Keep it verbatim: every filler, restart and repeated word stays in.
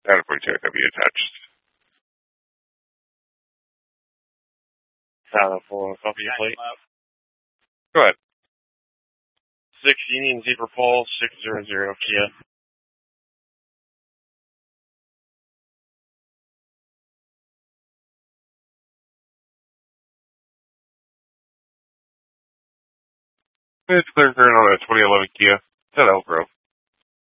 Data point check will be attached. Data for copy your plate. Go ahead. Six Union Zebra Pole, six zero zero Kia. It's clear current on a twenty eleven Kia. It's at Elk Grove.